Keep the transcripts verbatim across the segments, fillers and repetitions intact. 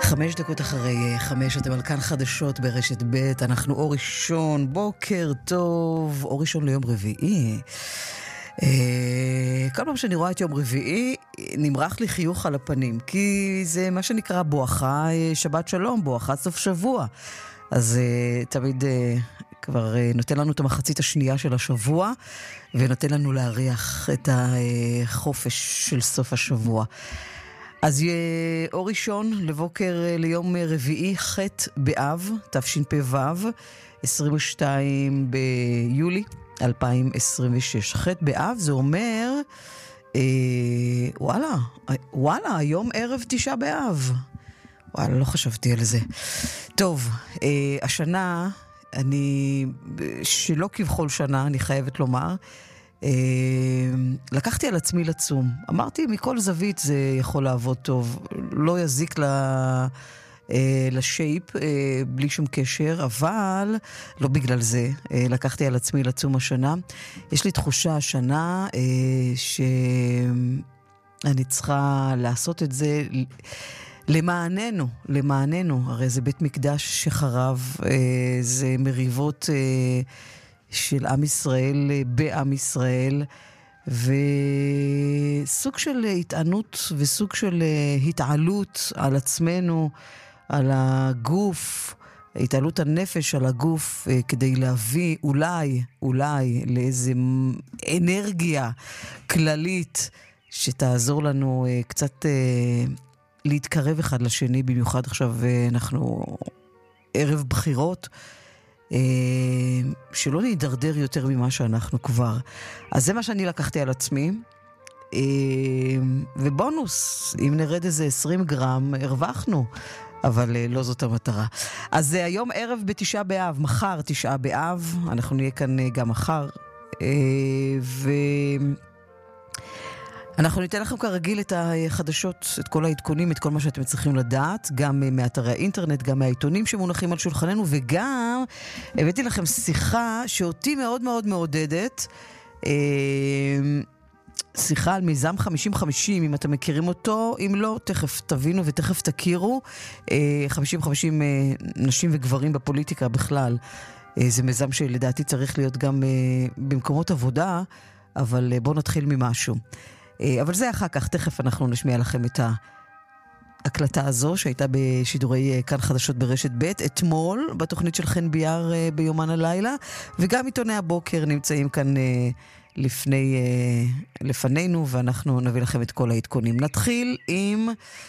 חמש דקות אחרי חמש, אתם על כאן חדשות ברשת ב', אנחנו אור ראשון, בוקר טוב, אור ראשון ליום רביעי. כל פעם שאני רואה את יום רביעי, נמרח לי חיוך על הפנים, כי זה מה שנקרא בואכה שבת שלום, בואכה סוף שבוע. אז תמיד כבר נותן לנו את המחצית השנייה של השבוע, ונותן לנו להריח את החופש של סוף השבוע. אז אור ראשון לבוקר ליום רביעי ח' באב, תשפ"ו, עשרים ושתיים ביולי אלפיים עשרים ושש. ח' באב זה אומר, אה, וואלה, וואלה, היום ערב תשעה באב. וואלה, לא חשבתי על זה. טוב, אה, השנה, אני, שלא כבכל שנה, אני חייבת לומר, לקחתי על עצמי לצום. אמרתי, מכל זווית זה יכול לעבוד טוב. לא יזיק לשייפ, בלי שום קשר, אבל לא בגלל זה. לקחתי על עצמי לצום השנה. יש לי תחושה השנה שאני צריכה לעשות את זה למעננו, למעננו. הרי זה בית מקדש שחרב, זה מריבות של עם ישראל בעם ישראל, וסוג של התענות וסוג של התעלות על עצמנו, על הגוף, התעלות הנפש על הגוף, כדי להביא אולי, אולי לאיזו אנרגיה כללית שתעזור לנו קצת להתקרב אחד לשני, במיוחד עכשיו אנחנו ערב בחירות, שלא נדרדר יותר ממה שאנחנו כבר. אז זה מה שאני לקחתי על עצמי, ובונוס, אם נרד איזה עשרים גרם, הרווחנו, אבל לא זאת המטרה. אז היום ערב בתשעה באב, מחר תשעה באב, אנחנו נהיה כאן גם מחר, ו... אנחנו ניתן לכם כרגיל את החדשות, את כל העדכונים, את כל מה שאתם צריכים לדעת, גם מאתרי האינטרנט, גם מהעיתונים שמונחים על שולחננו, וגם הבאתי לכם שיחה שאותי מאוד מאוד מעודדת, שיחה על מיזם חמישים חמישים, אם אתם מכירים אותו, אם לא, תכף תבינו ותכף תכירו, חמישים חמישים נשים וגברים בפוליטיקה בכלל, זה מיזם שלדעתי צריך להיות גם במקומות עבודה, אבל בואו נתחיל ממשהו. אבל זה אחר כך, תכף אנחנו נשמיע לכם את ההקלטה הזו שהייתה בשידורי כאן חדשות ברשת ב' אתמול בתוכנית של חן ביאר ביומן הלילה, וגם עיתוני הבוקר נמצאים כאן לפני, לפנינו, ואנחנו נביא לכם את כל העדכונים. נתחיל עם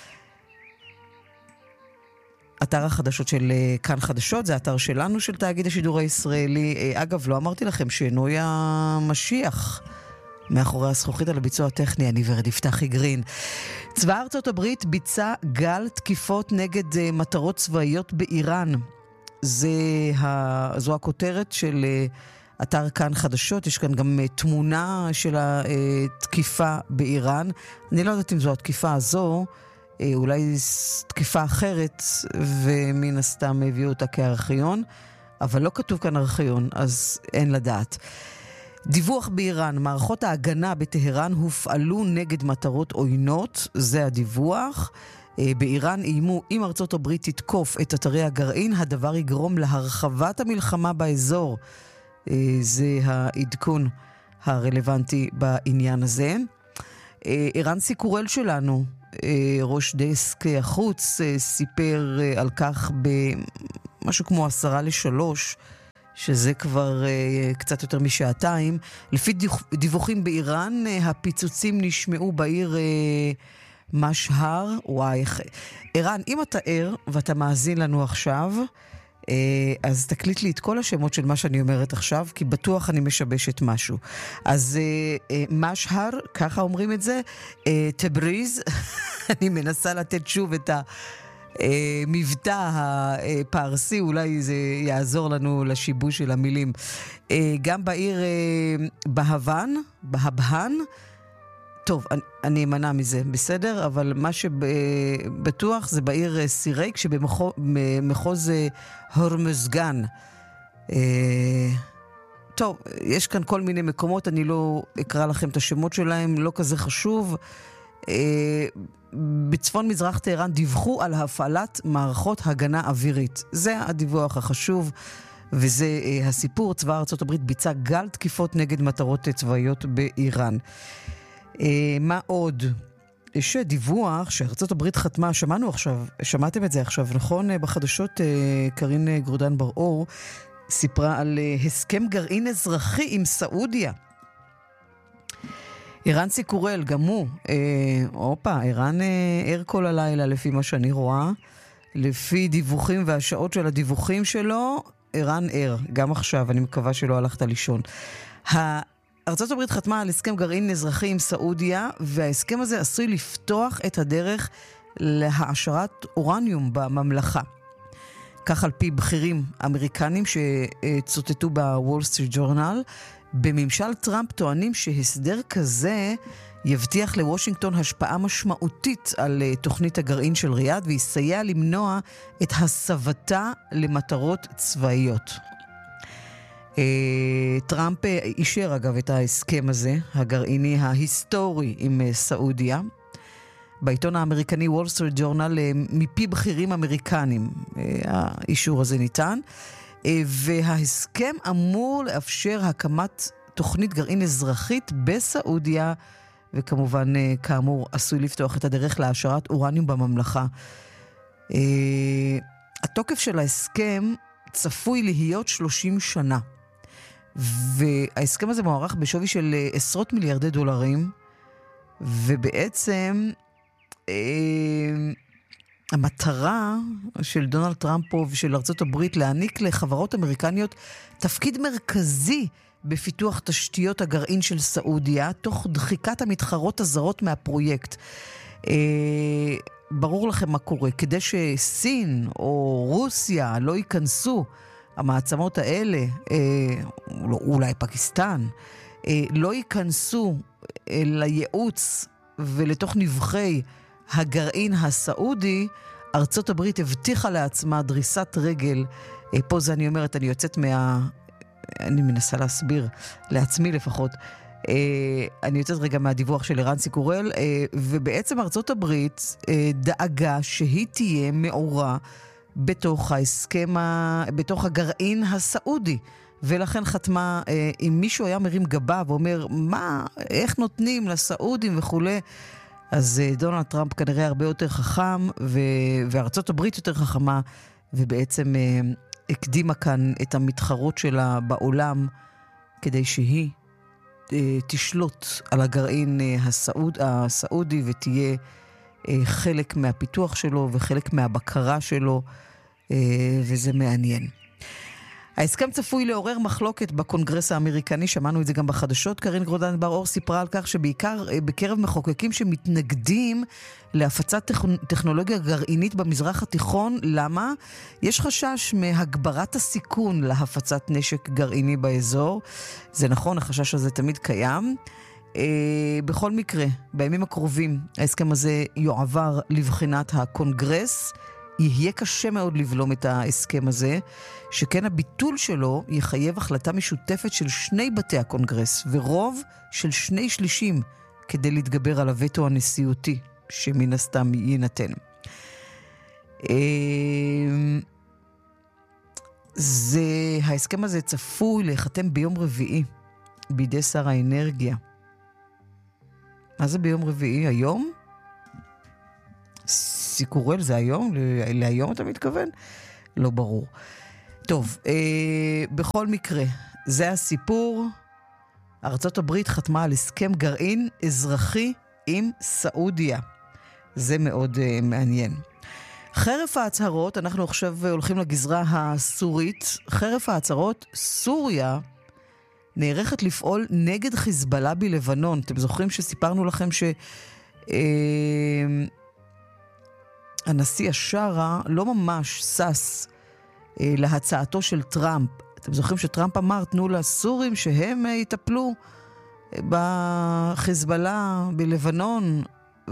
אתר החדשות של כאן חדשות, זה אתר שלנו של תאגיד השידור הישראלי. אגב, לא אמרתי לכם שנוי המשיח מאחורי הזכוכית על הביצוע הטכני, אני ורד יפתחי גרין. צבא ארצות הברית ביצע גל תקיפות נגד מטרות צבאיות באיראן. זה ה... זו הכותרת של אתר כאן חדשות, יש כאן גם תמונה של התקיפה באיראן. אני לא יודעת אם זו התקיפה הזו, אולי תקיפה אחרת, ומן הסתם הביאו אותה כארכיון, אבל לא כתוב כאן ארכיון, אז אין לדעת. דיווח באיראן, מערכות ההגנה בטהרן הופעלו נגד מטרות עוינות, זה הדיווח. באיראן איימו, אם ארצות הברית תתקוף את אתרי הגרעין, הדבר יגרום להרחבת המלחמה באזור. זה העדכון הרלוונטי בעניין הזה. ערן סיקורל שלנו, ראש דסק החוץ, סיפר על כך במשהו כמו עשרה לשלוש, שזה כבר uh, קצת יותר משעתיים. לפי דיווחים באיראן, uh, הפיצוצים נשמעו בעיר uh, משהר. וואי, איראן, אם אתה ער ואתה מאזין לנו עכשיו, uh, אז תקליט לי את כל השמות של מה שאני אומרת עכשיו, כי בטוח אני משבשת משהו. אז uh, uh, משהר, ככה אומרים את זה, uh, תבריז, אני מנסה לתת שוב את ה... מבטא הפרסי, אולי זה יעזור לנו לשיבוש של המילים. גם בעיר בהבן, בהבהן, טוב, אני, אני אמנע מזה, בסדר? אבל מה שבטוח זה בעיר סירייק, שבמחוז הורמזגן. טוב, יש כאן כל מיני מקומות, אני לא אקרא לכם את השמות שלהם, לא כזה חשוב. בצפון מזרח טהרן דיווחו על הפעלת מערכות הגנה אווירית. זה הדיווח החשוב, וזה אה, הסיפור. צבא ארצות הברית ביצע גל תקיפות נגד מטרות צבאיות באיראן. אה, מה עוד? יש דיווח שארצות הברית חתמה, שמענו עכשיו, שמעתם את זה עכשיו, נכון? בחדשות קרין גרודן בר-אור סיפרה על הסכם גרעין אזרחי עם סעודיה. איראנסי קורל, גם הוא, אופה, איראן ער כל הלילה לפי מה שאני רואה, לפי דיווחים והשעות של הדיווחים שלו, איראן ער, גם עכשיו, אני מקווה שלא הלכת לישון. ארצות הברית חתמה על הסכם גרעין אזרחי עם סעודיה, וההסכם הזה עשוי לפתוח את הדרך להעשרת אורניום בממלכה. כך על פי בכירים אמריקנים שצוטטו בוול סטריט ג'ורנל. בממשל טראמפ טוענים שהסדר כזה יבטיח לוושינגטון השפעה משמעותית על תוכנית הגרעין של ריאד, ויסייע למנוע את הסבתה למטרות צבאיות. טראמפ אישר אגב את ההסכם הזה, הגרעיני ההיסטורי עם סעודיה. בעיתון האמריקני וול סטריט ג'ורנל, מפי בכירים אמריקנים האישור הזה ניתן, וההסכם אמור לאפשר הקמת תוכנית גרעין אזרחית בסעודיה, וכמובן כאמור עשוי לפתוח את הדרך להעשרת אורניום בממלכה. התוקף של ההסכם צפוי להיות שלושים שנה, וההסכם הזה מוערך בשווי של עשרות מיליארדי דולרים, ובעצם אה, המטרה של דונלד טראמפ ושל ארצות הברית להעניק לחברות אמריקניות תפקיד מרכזי בפיתוח תשתיות הגרעין של סעודיה, תוך דחיקת המתחרות הזרות מהפרויקט. אה, ברור לכם מה קורה, כדי שסין או רוסיה לא ייכנסו, המעצמות האלה, אה, אולי פקיסטן, אה, לא ייכנסו אה, לייעוץ ולתוך נבחי הגרעין הסעודי. ארצות הברית הבטיחה לעצמה דריסת רגל. אה, פה זה אני אומרת, אני יוצאת מה... אני מנסה להסביר לעצמי לפחות. אה, אני יוצאת רגע מהדיווח של איראנסי קורל, אה, ובעצם ארצות הברית אה, דאגה שהיא תהיה מעורה בתוך ההסכם, בתוך הגרעין הסעודי, ולכן חתמה, אם מישהו היה מרים גבה ואומר, מה, איך נותנים לסעודים וכו', אז דונלד טראמפ כנראה הרבה יותר חכם, וארצות הברית יותר חכמה, ובעצם הקדימה כאן את המתחרות שלה בעולם, כדי שהיא תשלוט על הגרעין הסעוד, הסעודי, ותהיה חלק מהפיתוח שלו וחלק מהבקרה שלו, וזה מעניין. ההסכם צפוי לעורר מחלוקת בקונגרס האמריקני, שמענו את זה גם בחדשות. קרין גרודן בר-אור סיפרה על כך שבעיקר בקרב מחוקקים שמתנגדים להפצת טכנולוגיה גרעינית במזרח התיכון. למה? יש חשש מהגברת הסיכון להפצת נשק גרעיני באזור. זה נכון, החשש הזה תמיד קיים. Uh, בכל מקרה, בימים הקרובים ההסכם הזה יועבר לבחינת הקונגרס. יהיה קשה מאוד לבלום את ההסכם הזה, שכן הביטול שלו יחייב החלטה משותפת של שני בתי הקונגרס, ורוב של שני שלישים, כדי להתגבר על הווטו הנשיאותי שמן הסתם יינתן. Uh, זה, ההסכם הזה צפוי להיחתם ביום רביעי בידי שר האנרגיה. מה זה ביום רביעי? היום? סיקורל זה היום? להיום אתה מתכוון? לא ברור. טוב, אה, בכל מקרה, זה הסיפור. ארצות הברית חתמה על הסכם גרעין אזרחי עם סעודיה. זה מאוד אה, מעניין. חרף ההצהרות, אנחנו עכשיו הולכים לגזרה הסורית, חרף ההצהרות, סוריה נערכת לפעול נגד חיזבאללה בלבנון. אתם זוכרים שסיפרנו לכם שהנשיא השרה לא ממש סס אה, להצעתו של טראמפ. אתם זוכרים שטראמפ אמר, תנו לסורים שהם אה, יטפלו בחיזבאללה בלבנון,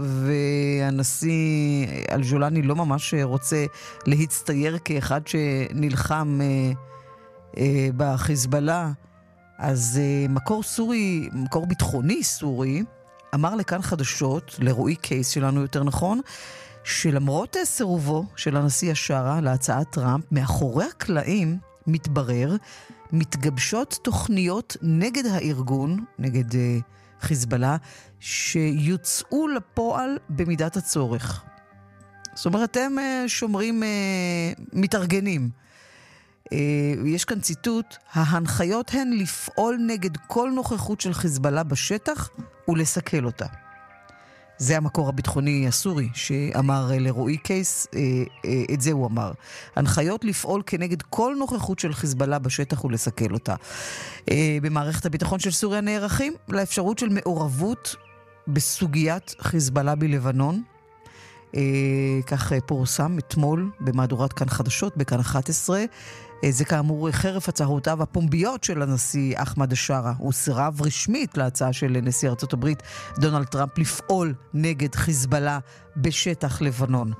והנשיא אל-ג'ולני לא ממש רוצה להצטייר כאחד שנלחם אה, אה, בחיזבאללה. אז uh, מקור סורי, מקור ביטחוני סורי, אמר לכאן חדשות, לרועי קייס שלנו יותר נכון, שלמרות סירובו של הנשיא השרה להצעת טראמפ, מאחורי הקלעים מתברר, מתגבשות תוכניות נגד הארגון, נגד uh, חיזבאללה, שיוצאו לפועל במידת הצורך. זאת אומרת, הם uh, שומרים, uh, מתארגנים. Uh, יש כאן ציטוט, ההנחיות הן לפעול נגד כל נוכחות של חיזבאללה בשטח ולסכל אותה. זה המקור הביטחוני הסורי שאמר לרועי קייס, את זה הוא אמר. הנחיות לפעול כנגד כל נוכחות של חיזבאללה בשטח ולסכל אותה. במערכת הביטחון של סוריה נערכים לאפשרות של מעורבות בסוגיית חיזבאללה בלבנון. כך פורסם אתמול במהדורת כאן חדשות, בכאן אחת עשרה. זה כאמור חרף הצהרותיו הפומביות של הנשיא אחמד השרה. הוא סירב רשמית להצעה של נשיא ארצות הברית דונלד טראמפ לפעול נגד חיזבאללה בשטח לבנון.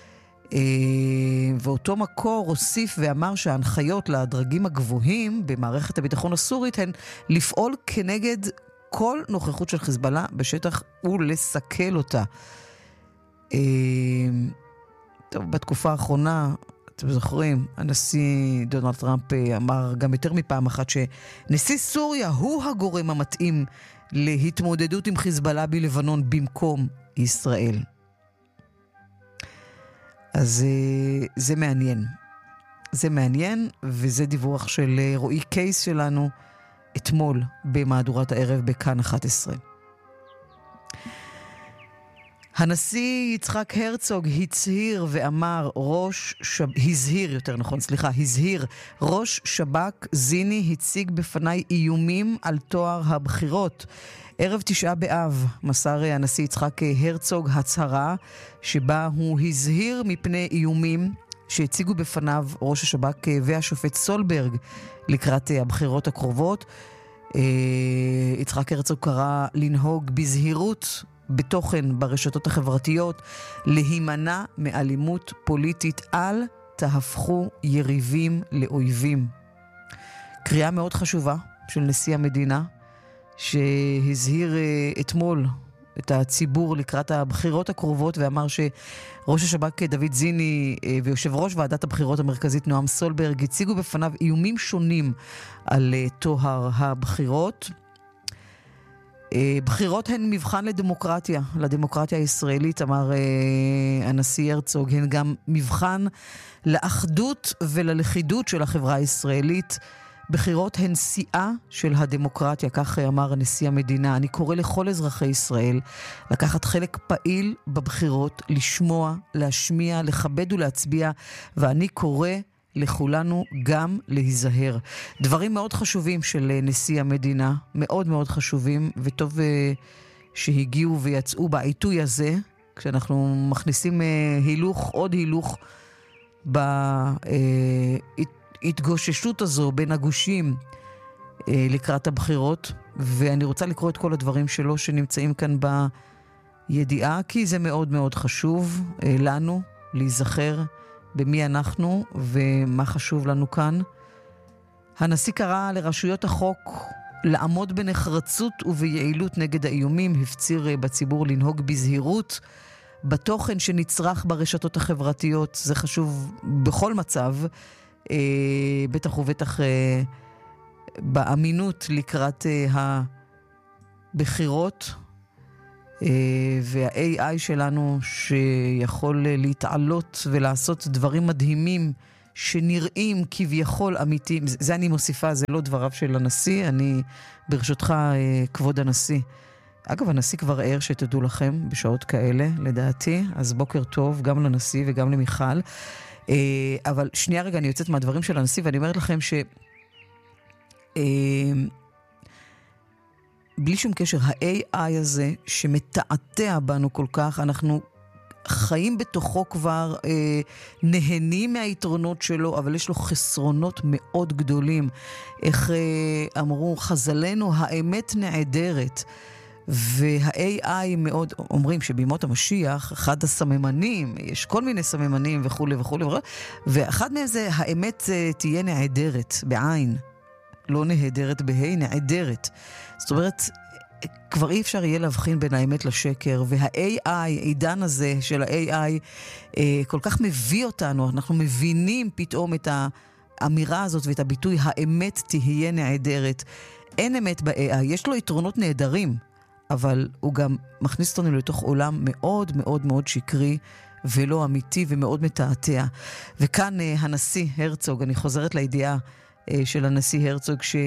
ואותו מקור הוסיף ואמר שההנחיות לדרגים הגבוהים במערכת הביטחון הסורית הן לפעול כנגד כל נוכחות של חיזבאללה בשטח ולסכל אותה. טוב, בתקופה האחרונה, אתם זוכרים, הנשיא דונלד טראמפ אמר גם יותר מפעם אחת שנשיא סוריה הוא הגורם המתאים להתמודדות עם חיזבאללה בלבנון במקום ישראל. אז זה מעניין. זה מעניין, וזה דיווח של רועי קייס שלנו אתמול במהדורת הערב בכאן אחת עשרה. הנשיא יצחק הרצוג הצהיר ואמר ראש שב... הזהיר יותר נכון, סליחה, הזהיר ראש שב"כ זיני הציג בפניי איומים על תואר הבחירות. ערב תשעה באב מסר הנשיא יצחק הרצוג הצהרה שבה הוא הזהיר מפני איומים שהציגו בפניו ראש השב"כ והשופט סולברג לקראת הבחירות הקרובות. יצחק הרצוג קרא לנהוג בזהירות בתוכן ברשתות החברתיות, להימנע מאלימות פוליטית, אל תהפכו יריבים לאויבים. קריאה מאוד חשובה של נשיא המדינה, שהזהיר אתמול את הציבור לקראת הבחירות הקרובות, ואמר שראש השב"כ דוד זיני ויושב ראש ועדת הבחירות המרכזית נועם סולברג הציגו בפניו איומים שונים על טוהר הבחירות. בחירות הן מבחן לדמוקרטיה, לדמוקרטיה הישראלית, אמר הנשיא הרצוג, הן גם מבחן לאחדות וללכידות של החברה הישראלית. בחירות הן שיאה של הדמוקרטיה, כך אמר נשיא המדינה. אני קורא לכל אזרחי ישראל לקחת חלק פעיל בבחירות, לשמוע, להשמיע, לכבד ולהצביע, ואני קורא לכולנו גם להיזהר. דברים מאוד חשובים של נשיא המדינה, מאוד מאוד חשובים, וטוב uh, שהגיעו ויצאו בעיתוי הזה, כשאנחנו מכניסים uh, הילוך, עוד הילוך, בהתגוששות הזו בין הגושים uh, לקראת הבחירות, ואני רוצה לקרוא את כל הדברים שלו שנמצאים כאן בידיעה, כי זה מאוד מאוד חשוב uh, לנו להיזכר במי אנחנו ומה חשוב לנו כאן. הנשיא קרא לרשויות החוק לעמוד בנחרצות וביעילות נגד האיומים, הפציר בציבור לנהוג בזהירות בתוכן שנצרך ברשתות החברתיות. זה חשוב בכל מצב, אה, בטח ובטח אה, באמינות לקראת אה, הבחירות. וה-איי איי שלנו שיכול להתעלות ולעשות דברים מדהימים שנראים כביכול אמיתיים. זה אני מוסיפה, זה לא דבריו של הנשיא, אני ברשותך כבוד הנשיא. אגב, הנשיא כבר ער שתדעו לכם בשעות כאלה, לדעתי, אז בוקר טוב גם לנשיא וגם למיכל. אבל שנייה רגע, אני יוצאת מהדברים של הנשיא ואני אומרת לכם ש... בלי שום קשר, ה-איי איי הזה שמתעתע בנו כל כך, אנחנו חיים בתוכו כבר, אה, נהנים מהיתרונות שלו, אבל יש לו חסרונות מאוד גדולים. איך אה, אמרו חז"לנו, האמת נעדרת. וה-איי איי מאוד, אומרים שבימות המשיח, אחד הסממנים, יש כל מיני סממנים וכו' וכו', ואחד מהם זה, האמת אה, תהיה נעדרת, בעין. לא נהדרת בהי, נעדרת. זאת אומרת, כבר אי אפשר יהיה להבחין בין האמת לשקר, וה-איי איי, העידן הזה של ה-איי איי, כל כך מביא אותנו, אנחנו מבינים פתאום את האמירה הזאת ואת הביטוי, האמת תהיה נעדרת. אין אמת ב-איי איי, יש לו יתרונות נהדרים, אבל הוא גם מכניס אותנו לתוך עולם מאוד מאוד מאוד שקרי, ולא אמיתי ומאוד מתעתע. וכאן הנשיא הרצוג, אני חוזרת לידיעה של הנשיא הרצוג, ש...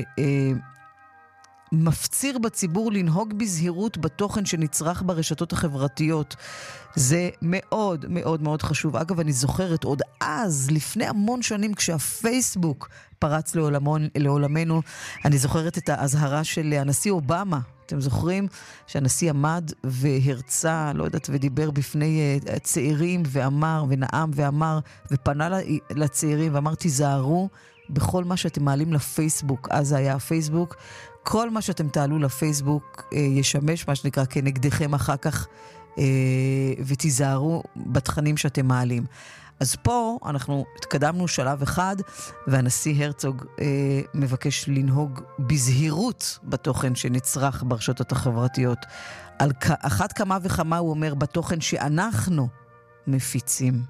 מפציר בציבור לנהוג בזהירות בתוכן שנצרך ברשתות החברתיות. זה מאוד מאוד מאוד חשוב. אגב, אני זוכרת עוד אז, לפני המון שנים, כשהפייסבוק פרץ לעולמון, לעולמנו, אני זוכרת את ההזהרה של הנשיא אובמה. אתם זוכרים שהנשיא עמד והרצה, לא יודעת, ודיבר בפני צעירים ואמר, ונעם ואמר, ופנה לצעירים ואמר, תיזהרו בכל מה שאתם מעלים לפייסבוק. אז זה היה הפייסבוק. כל מה שאתם תעלו לפייסבוק אה, ישמש, מה שנקרא, כנגדכם אחר כך, אה, ותיזהרו בתכנים שאתם מעלים. אז פה אנחנו התקדמנו שלב אחד, והנשיא הרצוג אה, מבקש לנהוג בזהירות בתוכן שנצרך ברשתות החברתיות. על כ- אחת כמה וכמה הוא אומר בתוכן שאנחנו מפיצים.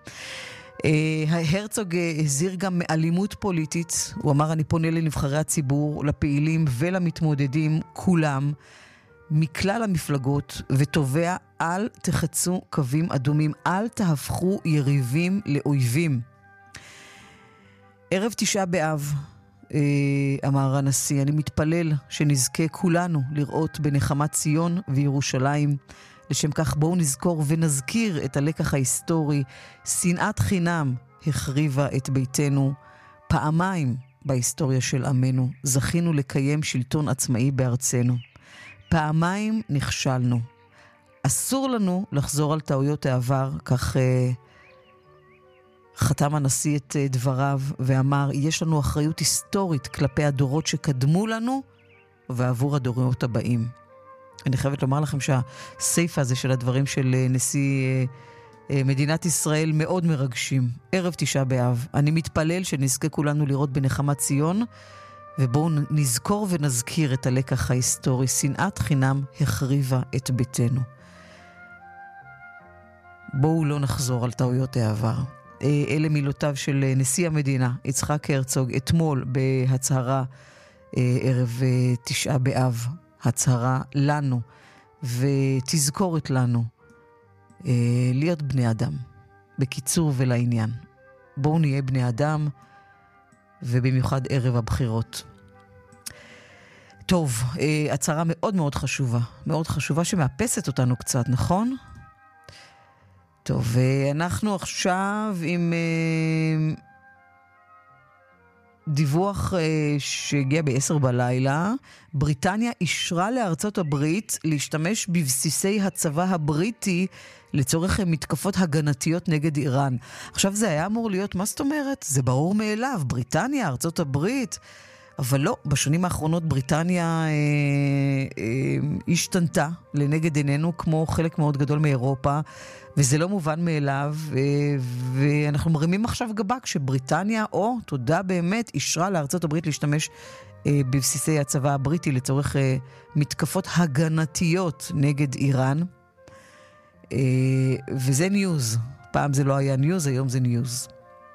הרצוג הזהיר גם מאלימות פוליטית. הוא אמר, אני פונה לנבחרי הציבור, לפעילים ולמתמודדים כולם, מכלל המפלגות, ותובע, אל תחצו קווים אדומים, אל תהפכו יריבים לאויבים. ערב תשעה באב, אמר הנשיא, אני מתפלל שנזכה כולנו לראות בנחמת ציון וירושלים. לשם כך בואו נזכור ונזכיר את הלקח ההיסטורי. שנאת חינם החריבה את ביתנו. פעמיים בהיסטוריה של עמנו זכינו לקיים שלטון עצמאי בארצנו. פעמיים נכשלנו. אסור לנו לחזור על טעויות העבר, כך אה, חתם הנשיא את אה, דבריו ואמר, יש לנו אחריות היסטורית כלפי הדורות שקדמו לנו ועבור הדורות הבאים. אני חייבת לומר לכם שהסייפה הזה של הדברים של נשיא מדינת ישראל מאוד מרגשים. ערב תשעה באב. אני מתפלל שנזכה כולנו לראות בנחמת ציון, ובואו נזכור ונזכיר את הלקח ההיסטורי. שנאת חינם החריבה את ביתנו. בואו לא נחזור על טעויות העבר. אלה מילותיו של נשיא המדינה, יצחק הרצוג, אתמול בהצהרה ערב תשעה באב. הצהרה לנו ותזכורת לנו אה, להיות בני אדם, בקיצור ולעניין. בואו נהיה בני אדם, ובמיוחד ערב הבחירות. טוב, אה, הצהרה מאוד מאוד חשובה, מאוד חשובה שמאפסת אותנו קצת, נכון? טוב, אה, אנחנו עכשיו עם אה, דיווח uh, שהגיע בעשר בלילה. בריטניה אישרה לארצות הברית להשתמש בבסיסי הצבא הבריטי לצורך מתקפות הגנתיות נגד איראן. עכשיו זה היה אמור להיות, מה זאת אומרת? זה ברור מאליו, בריטניה, ארצות הברית. אבל לא, בשנים האחרונות בריטניה אה, אה, השתנתה לנגד עינינו כמו חלק מאוד גדול מאירופה, וזה לא מובן מאליו, אה, ואנחנו מרימים עכשיו גבה כשבריטניה, או תודה באמת, אישרה לארצות הברית להשתמש אה, בבסיסי הצבא הבריטי לצורך אה, מתקפות הגנתיות נגד איראן, אה, וזה ניוז. פעם זה לא היה ניוז, היום זה ניוז.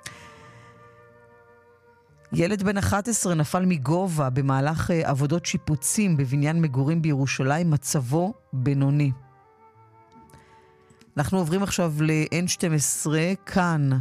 ילד בן אחת עשרה נפל מגובה במהלך עבודות שיפוצים בבניין מגורים בירושלים, מצבו בינוני. אנחנו עוברים עכשיו ל-אן שתים עשרה, כאן.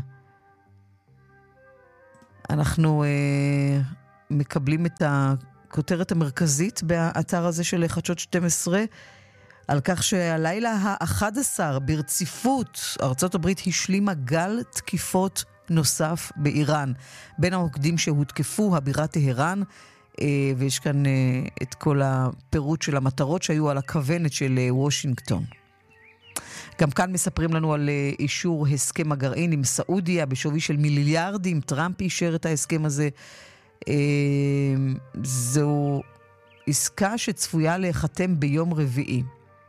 אנחנו אה, מקבלים את הכותרת המרכזית באתר הזה של חדשות שתים עשרה, על כך שהלילה ה-אחד עשר ברציפות ארצות הברית השלימה גל תקיפות נוסף באיראן. בין המוקדים שהותקפו הבירה טהרן, ויש כאן את כל הפירוט של המטרות שהיו על הכוונת של וושינגטון. גם כאן מספרים לנו על אישור הסכם הגרעין עם סעודיה בשווי של מיליארדים. טראמפ אישר את ההסכם הזה. זו עסקה שצפויה להיחתם ביום רביעי.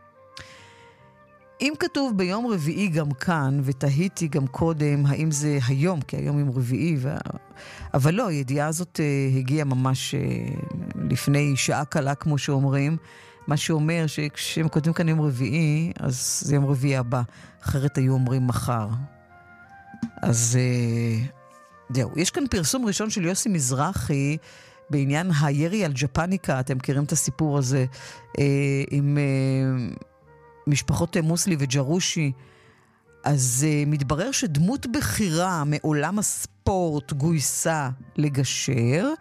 אם כתוב ביום רביעי גם כאן, ותהיתי גם קודם, האם זה היום, כי היום יום רביעי, ו... אבל לא, הידיעה הזאת uh, הגיעה ממש uh, לפני שעה קלה, כמו שאומרים, מה שאומר שכשהם כותבים כאן יום רביעי, אז זה יום רביעי הבא, אחרת היו אומרים מחר. אז זהו, יש כאן פרסום ראשון של יוסי מזרחי, בעניין הירי על ג'פניקה, אתם מכירים את הסיפור הזה, עם משפחות מוסלי וג'רושי, אז מתברר שדמות בחירה מעולם הספורט גויסה לגשר,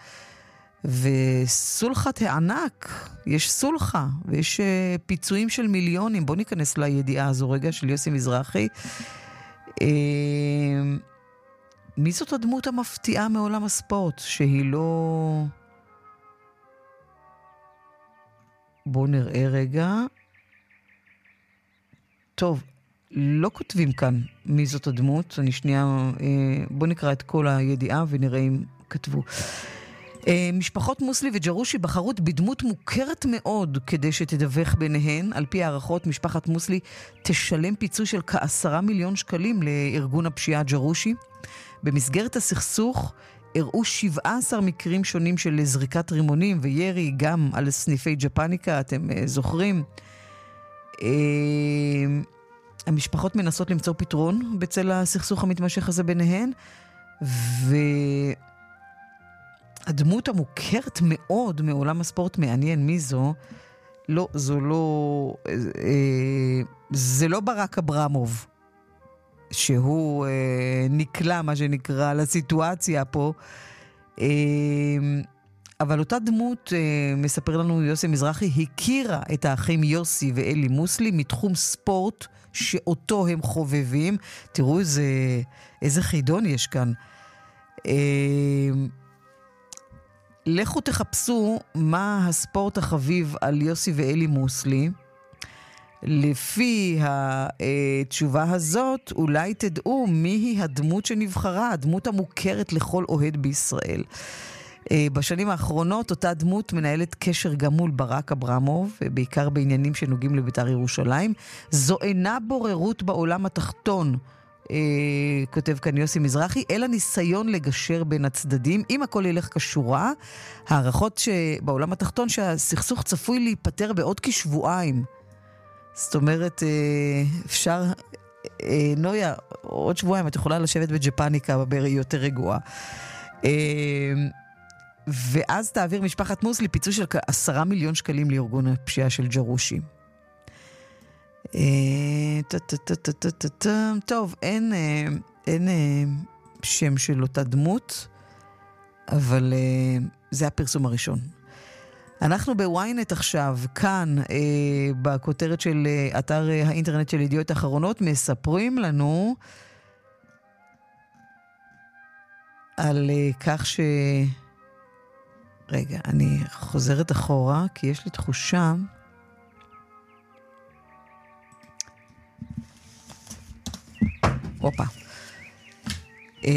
וסולחת הענק, יש סולחה, ויש פיצויים של מיליונים. בואו ניכנס לידיעה הזו רגע של יוסי מזרחי. מי זאת הדמות המפתיעה מעולם הספורט, שהיא לא... בואו נראה רגע. טוב, לא כותבים כאן מי זאת הדמות. אני שנייה, בואו נקרא את כל הידיעה ונראה אם כתבו. משפחות מוסלי וג'רושי בחרות בדמות מוכרת מאוד כדי שתדווח ביניהן. על פי הערכות, משפחת מוסלי תשלם פיצוי של כעשרה מיליון שקלים לארגון הפשיעה ג'רושי. במסגרת הסכסוך הראו שבעה עשר מקרים שונים של זריקת רימונים וירי, גם על סניפי ג'פניקה, אתם זוכרים. המשפחות מנסות למצוא פתרון בצל הסכסוך המתמשך הזה ביניהן, והדמות המוכרת מאוד מעולם הספורט, מעניין מי זו, לא, זו לא, זה לא ברק אברמוב, שהוא נקלע, מה שנקרא, לסיטואציה פה, אבל אותה דמות, מספר לנו יוסי מזרחי, הכירה את האחים יוסי ואלי מוסלי מתחום ספורט שאותו הם חובבים. תראו איזה, איזה חידון יש כאן. לכו תחפשו מה הספורט החביב על יוסי ואלי מוסלי. לפי התשובה הזאת, אולי תדעו מיהי הדמות שנבחרה, הדמות המוכרת לכל אוהד בישראל. בשנים האחרונות אותה דמות מנהלת קשר גם מול ברק אברמוב, בעיקר בעניינים שנוגעים לבית"ר ירושלים. זו אינה בוררות בעולם התחתון, כותב כאן יוסי מזרחי, אלא ניסיון לגשר בין הצדדים. אם הכל ילך כשורה, הערכות שבעולם התחתון שהסכסוך צפוי להיפטר בעוד כשבועיים. זאת אומרת, אפשר, נויה, עוד שבועיים את יכולה לשבת בג'פניקה, בברי יותר רגועה. ואז תעביר משפחת מוסלי פיצוי של עשרה מיליון שקלים לארגון הפשיעה של ג'רושי. טוב, אין, אין שם של אותה דמות, אבל זה הפרסום הראשון. אנחנו בוויינט עכשיו, כאן, בכותרת של אתר האינטרנט של ידיעות אחרונות, מספרים לנו על כך ש... רגע, אני חוזרת אחורה, כי יש לי תחושה... אופה. אה...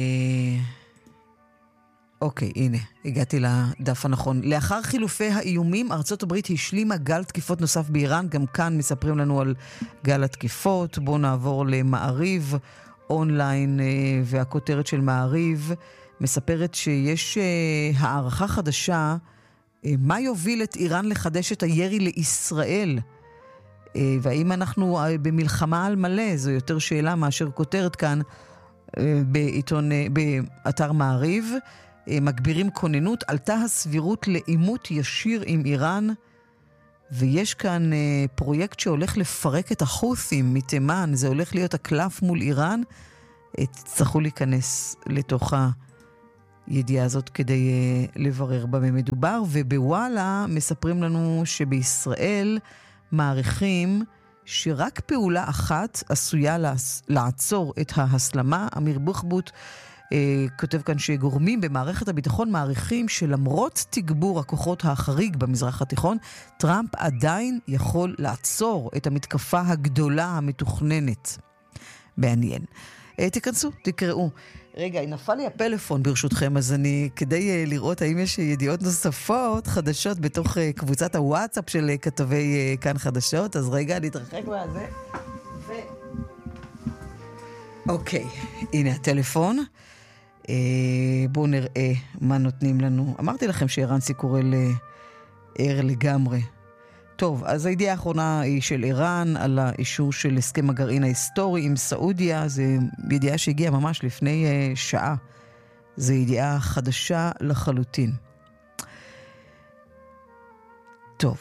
אוקיי, הנה, הגעתי לדף הנכון. לאחר חילופי האיומים, ארצות הברית השלימה גל תקיפות נוסף באיראן. גם כאן מספרים לנו על גל התקיפות. בואו נעבור למעריב אונליין, והכותרת של מעריב מספרת שיש הערכה חדשה, מה יוביל את איראן לחדש את הירי לישראל? והאם אנחנו במלחמה על מלא? זו יותר שאלה מאשר כותרת כאן בעיתון, באתר מעריב. מגבירים כוננות, עלתה הסבירות לאימות ישיר עם איראן, ויש כאן פרויקט שהולך לפרק את החות'ים מתימן, זה הולך להיות הקלף מול איראן. תצטרכו להיכנס לתוך הידיעה הזאת כדי לברר במה מדובר. ובוואלה מספרים לנו שבישראל מעריכים שרק פעולה אחת עשויה לעצור את ההסלמה. אמיר בוחבוט כותב כאן שגורמים במערכת הביטחון מעריכים שלמרות תגבור הכוחות החריג במזרח התיכון, טראמפ עדיין יכול לעצור את המתקפה הגדולה המתוכננת. מעניין. תיכנסו, תקראו. רגע, נפל לי הפלאפון ברשותכם, אז אני, כדי לראות האם יש ידיעות נוספות, חדשות בתוך קבוצת הוואטסאפ של כתבי כאן חדשות, אז רגע, נתרחק מהזה. ו... אוקיי, הנה הטלפון. בואו נראה מה נותנים לנו. אמרתי לכם שאיראן סיקורל ער לגמרי. טוב, אז הידיעה האחרונה היא של איראן על האישור של הסכם הגרעין ההיסטורי עם סעודיה. זו ידיעה שהגיעה ממש לפני uh, שעה. זו ידיעה חדשה לחלוטין. טוב.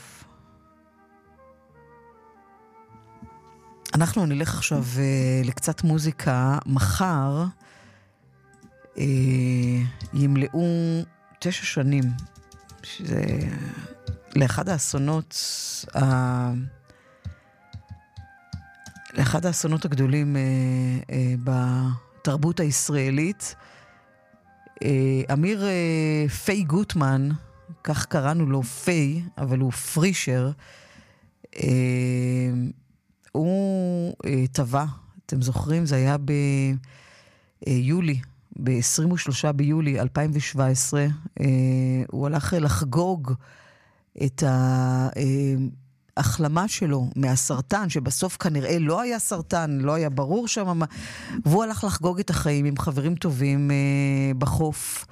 אנחנו נלך עכשיו uh, לקצת מוזיקה. מחר uh, ימלאו תשע שנים. שזה לאחד האסונות ה... לאחד האסונות הגדולים אה, אה, בתרבות הישראלית. אה, אמיר אה, פי גוטמן, כך קראנו לו פי, אבל הוא פרישר, אה, הוא אה, טבע, אתם זוכרים? זה היה ביולי, ב-עשרים ושלושה ביולי אלפיים שבע עשרה, אה, הוא הלך לחגוג את ההחלמה שלו מהסרטן, שבסוף כנראה לא היה סרטן, לא היה ברור שם, והוא הלך לחגוג את החיים עם חברים טובים אה, בחוף,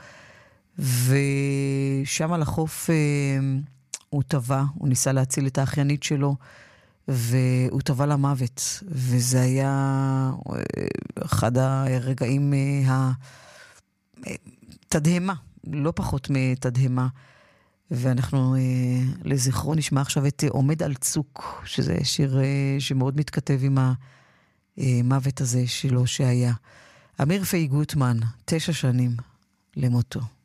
ושם על החוף אה, הוא טבע, הוא ניסה להציל את האחיינית שלו, והוא טבע למוות, וזה היה אה, אחד הרגעים אה, התדהמה, לא פחות מתדהמה, ואנחנו אה, לזכרו נשמע עכשיו את אה, עומד על צוק, שזה שיר אה, שמאוד מתכתב עם המוות הזה שלו שהיה. אמיר פי גוטמן, תשע שנים למותו.